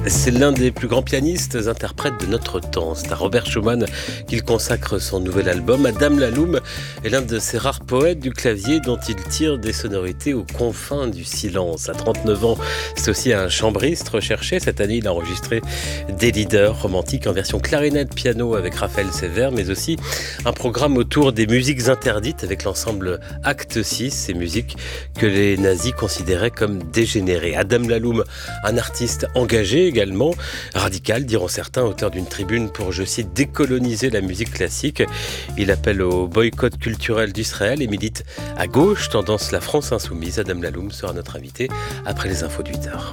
C'est l'un des plus grands pianistes interprètes de notre temps. C'est à Robert Schumann qu'il consacre son nouvel album. Adam Laloum est l'un de ces rares poètes du clavier dont il tire des sonorités aux confins du silence. À 39 ans, c'est aussi un chambriste recherché. Cette année, il a enregistré des leaders romantiques en version clarinette piano avec Raphaël Sévère, mais aussi un programme autour des musiques interdites avec l'ensemble Acte 6, ces musiques que les nazis considéraient comme dégénérées. Adam Laloum, un artiste engagé également, radical, diront certains, auteur d'une tribune pour, je cite, décoloniser la musique classique. Il appelle au boycott culturel d'Israël et milite à gauche, tendance la France insoumise. Adam Laloum sera notre invité après les infos de 8h.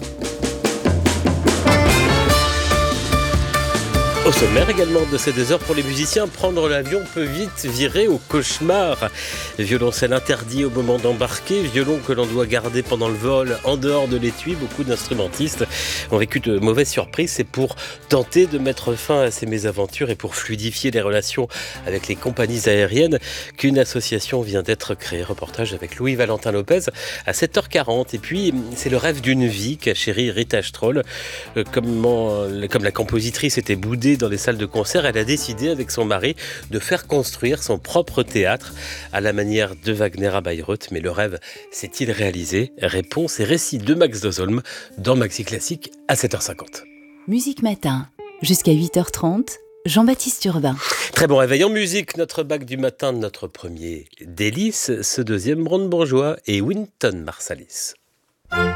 Au sommaire également de ces 2 heures pour les musiciens, prendre l'avion peut vite virer au cauchemar. Violoncelle interdit au moment d'embarquer, violon que l'on doit garder pendant le vol en dehors de l'étui. Beaucoup d'instrumentistes ont vécu de mauvaises surprises. C'est pour tenter de mettre fin à ces mésaventures et pour fluidifier les relations avec les compagnies aériennes qu'une association vient d'être créée. Reportage avec Louis-Valentin Lopez à 7h40. Et puis, c'est le rêve d'une vie qu'a chéri Rita Stroll. Comme la compositrice était boudée dans les salles de concert, elle a décidé avec son mari de faire construire son propre théâtre à la manière de Wagner à Bayreuth. Mais le rêve s'est-il réalisé? Réponse et récit de Max Dosholm dans Maxi Classique à 7h50. Musique Matin, jusqu'à 8h30, Jean-Baptiste Urbain. Très bon réveil en musique, notre bac du matin, notre premier délice, ce deuxième brandebourgeois et Wynton Marsalis.